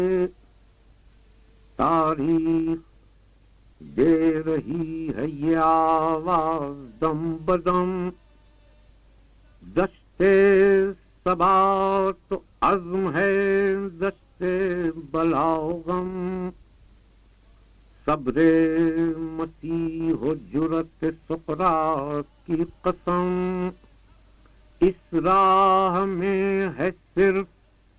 तारीख दे रही है ये आवाज दम बदम, दश्ते सबात अज़्म है दश्ते बलागम, सब्रे मसीह जुरत सुकरात की कसम, इस राह में है सिर्फ